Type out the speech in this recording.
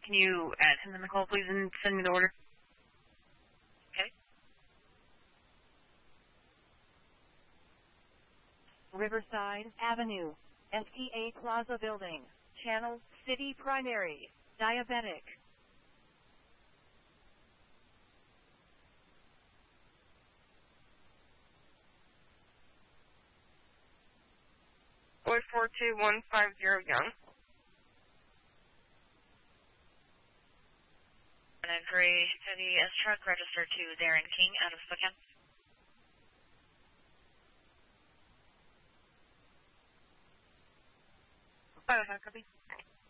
Can you add him in the call, please, and send me the order? Okay. Riverside Avenue, STA Plaza Building, Channel City Primary, diabetic. Boy 42150 Young. And a gray Chevy S truck registered to Darren King out of Spokane. Copy.